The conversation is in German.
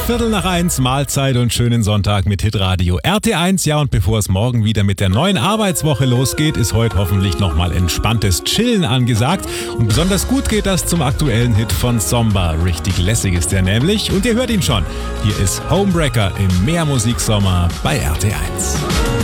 1:15, Mahlzeit und schönen Sonntag mit Hitradio RT1. Ja, und bevor es morgen wieder mit der neuen Arbeitswoche losgeht, ist heute hoffentlich nochmal entspanntes Chillen angesagt. Und besonders gut geht das zum aktuellen Hit von Zomba. Richtig lässig ist der nämlich. Und ihr hört ihn schon. Hier ist Homebreaker im Mehrmusiksommer bei RT1.